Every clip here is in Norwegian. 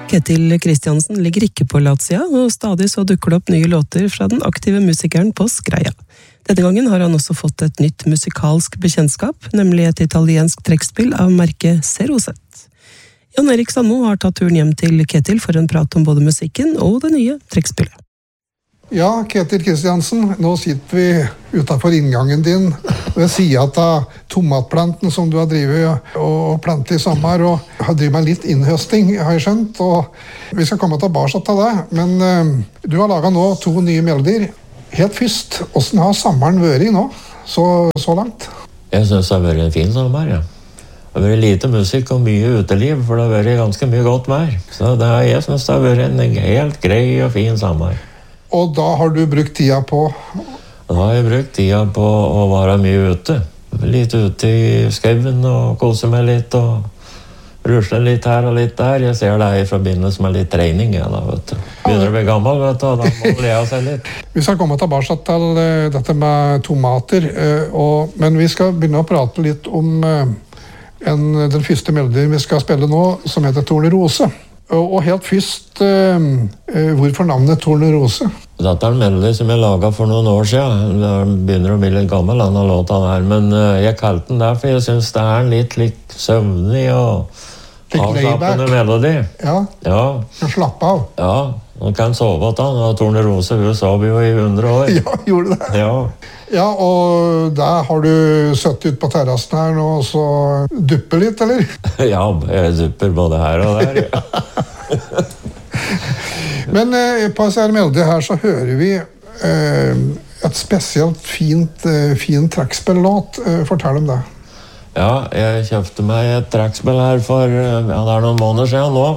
Ketil Kristiansen ligger ikke på latsida, og stadig så dukker det opp nye låter fra den aktive musikeren på Skreia. Denne gangen har han også fått et nytt musikalsk bekjentskap, nemlig et italiensk trekkspill av merket Ceroset. Jan Erik Sandmo har tatt turen hjem til Ketil for en prat om både musikken og det nye trekkspillet. Ja, Ketil Kristiansen, nå sitter vi utenfor inngangen din ved siden av tomatplanten som du har drivet og plantet i sommer, og har drivet med litt innhøsting, har jeg skjønt, og vi skal komme tilbake til det, men du har laget nå 2 nye melodier. Helt først, hvordan har sommeren vært nå, så langt? Jeg synes det har vært en fin sommer, ja. Det har vært lite musikk og mye uteliv, for det har vært ganske mye godt vær. Så jeg synes det har vært en helt grei og fin sommer. Og da har du brukt tida på? Da har jeg brukt tida på å være mye ute. Litt ute i skauen og kose meg litt og rusle litt her og litt der. Jeg ser det i forbindelse med litt trening, ja, da, vet du. Begynner å bli gammel, vet du, og da må le av seg litt. Vi skal komme tilbake til dette med tomater, men vi skal begynne å prate litt om den første melodien vi skal spille nå, som heter Tornerose. Og helt først, hvorfor navnet Tornerose? Dette er en melodi som jeg laget for noen år siden. Den begynner å bli litt gammel, denne låta der. Men jeg kalte den der, for jeg synes det er en litt søvnig og avslappende melodi. Ja, kan slappe av. Ja, man kan sove at han. Tornerose, hun sov jo i 100 år. Ja, gjorde det. Ja. Ja, og der har du søtt ut på terrassen her nå, og så dupper litt, eller? Ja, jeg dupper både her og der. Ja. Men på en melodi her så hører vi et spesielt fin trekkspillåt. Fortell om det. Ja, jeg kjøpte meg et trekkspill her for det er noen måneder siden nå.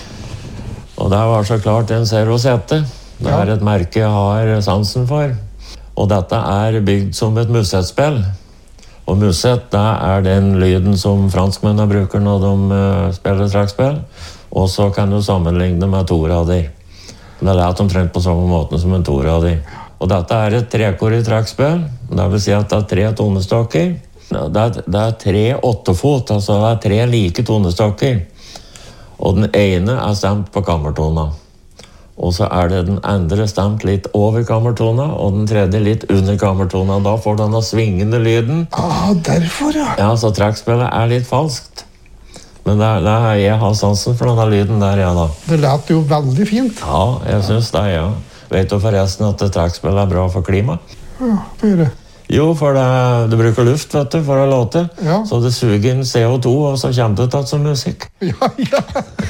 Og det var så klart en Ceroset. Det er et merke jeg har sansen for. Og dette er bygd som et musettspill. Og musett, det er den lyden som franskmennene bruker når de spiller trekkspill. Og så kan du sammenligne det med torader. Det lät omtrent på samme måte som en torader. Og dette er et trekorig trekkspill. Det vil si at det er 3 tonestokker. Det er 3 8-fot, altså det er 3 like tonestokker. Og den ene er stemt på kammertona. Og så er det den andre stemt litt over kammertona, og den tredje litt under kammertona. Da får denne svingende lyden. Derfor, ja. Ja, så trekkspillet er litt falskt. Men jeg har sansen for denne lyden der, ja da. Det lät jo veldig fint. Ja, jeg synes det, ja. Vet du forresten at trekkspillet er bra for klima? Ja, det gjør det. Jo, for det bruker luft, vet du, for å låte. Ja. Så det suger inn CO2, og så kommer det tatt som musikk. Ja.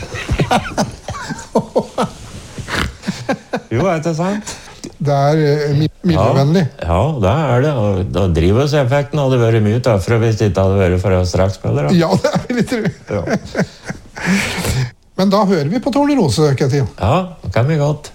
Jo, er det sant? Det er miljøvennlig. Ja, det er det. Og da drivhuseffekten hadde vært mye tøffere hvis det ikke hadde vært for oss trekkspillere. Ja, det er vi litt tro. Men da hører vi på Tornerose, Ketil. Ja, det kan vi godt.